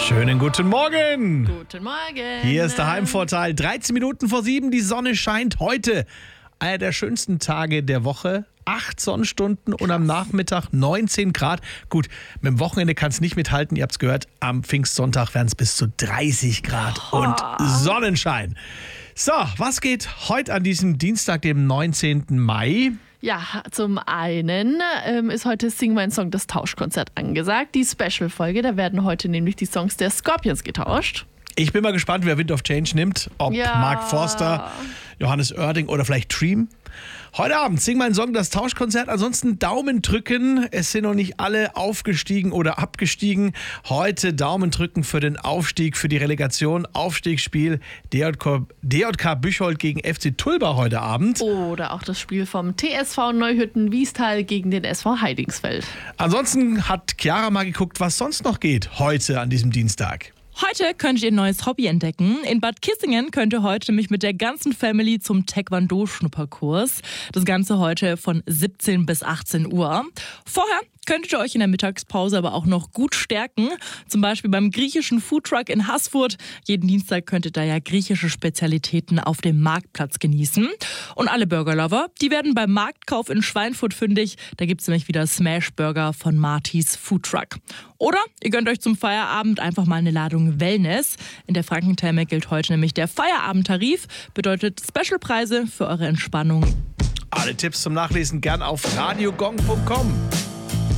Schönen guten Morgen. Guten Morgen. Hier ist der Heimvorteil. 13 Minuten vor 7, die Sonne scheint heute. Einer der schönsten Tage der Woche. 8 Sonnenstunden und am Nachmittag 19 Grad. Gut, mit dem Wochenende kann es nicht mithalten. Ihr habt es gehört, am Pfingstsonntag werden es bis zu 30 Grad und Sonnenschein. So, was geht heute an diesem Dienstag, dem 19. Mai? Ja, zum einen ist heute Sing mein Song, das Tauschkonzert angesagt. Die Special-Folge, da werden heute nämlich die Songs der Scorpions getauscht. Ich bin mal gespannt, wer Wind of Change nimmt. Ob Mark Forster, Johannes Oerding oder vielleicht Dream. Heute Abend Sing mein Song, das Tauschkonzert. Ansonsten Daumen drücken. Es sind noch nicht alle aufgestiegen oder abgestiegen. Heute Daumen drücken für den Aufstieg, für die Relegation. Aufstiegsspiel DJK Büchold gegen FC Tulba heute Abend. Oder auch das Spiel vom TSV Neuhütten-Wiestal gegen den SV Heidingsfeld. Ansonsten hat Chiara mal geguckt, was sonst noch geht heute an diesem Dienstag. Heute könnt ihr ein neues Hobby entdecken. In Bad Kissingen könnt ihr heute nämlich mit der ganzen Family zum Taekwondo-Schnupperkurs. Das Ganze heute von 17 bis 18 Uhr. Vorher könntet ihr euch in der Mittagspause aber auch noch gut stärken. Zum Beispiel beim griechischen Foodtruck in Haßfurt. Jeden Dienstag könnt ihr da ja griechische Spezialitäten auf dem Marktplatz genießen. Und alle Burgerlover, die werden beim Marktkauf in Schweinfurt fündig. Da gibt es nämlich wieder Smash-Burger von Martis Foodtruck. Oder ihr gönnt euch zum Feierabend einfach mal eine Ladung Wellness. In der Frankentherme gilt heute nämlich der Feierabendtarif. Bedeutet Specialpreise für eure Entspannung. Alle Tipps zum Nachlesen gern auf radiogong.com.